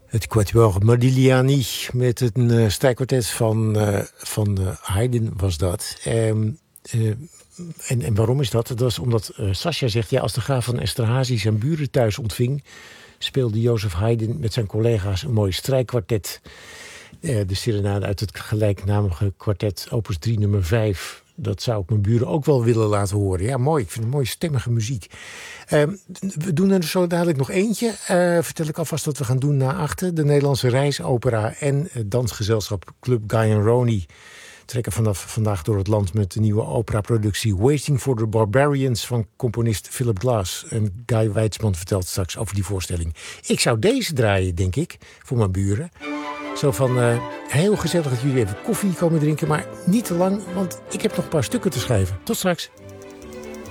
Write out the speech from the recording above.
Het Quatuor Modigliani met een strijkkwartet van Haydn was dat. En waarom is dat? Dat was omdat Sascha zegt, ja, als de graaf van Esterhazy zijn buren thuis ontving, speelde Joseph Haydn met zijn collega's een mooi strijkkwartet. De serenade uit het gelijknamige kwartet opus 3 nummer 5. Dat zou ik mijn buren ook wel willen laten horen. Ja, mooi. Ik vind het mooie stemmige muziek. We doen er zo dadelijk nog eentje. Vertel ik alvast wat we gaan doen na achter. De Nederlandse Reisopera en het dansgezelschap Club Guy and Ronnie trekken vandaag door het land met de nieuwe operaproductie Waiting for the Barbarians van componist Philip Glass. En Guy Weidsman vertelt straks over die voorstelling. Ik zou deze draaien, denk ik, voor mijn buren. Zo van, heel gezellig dat jullie even koffie komen drinken, maar niet te lang, want ik heb nog een paar stukken te schrijven. Tot straks.